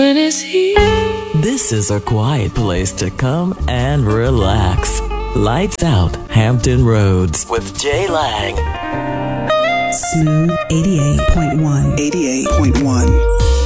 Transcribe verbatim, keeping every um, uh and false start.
This is a quiet place to come and relax. Lights out, Hampton Roads with Jay Lang. Smooth eighty-eight point one. eighty-eight point one.